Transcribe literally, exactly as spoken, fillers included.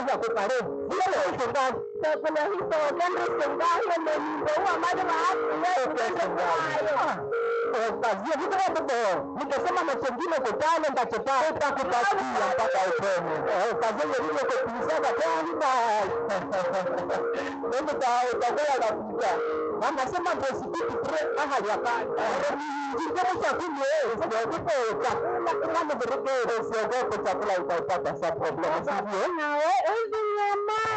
ya kupare. Vile leo sungani. Kuna hizo kama sungani na nyimbo wa maji maafu leo. Kazi hiyo hapo. Nikisema machengine kutane nitachotaka utakupatia mpaka upone. Kazi hiyo ile kupisaba tena. Ndio utakuwa kabisa. Mama sema positive pre aha hapana. Ndio cha kumbe sio kipo chakula kama ndio sio chakula utapata sa problem. Na wewe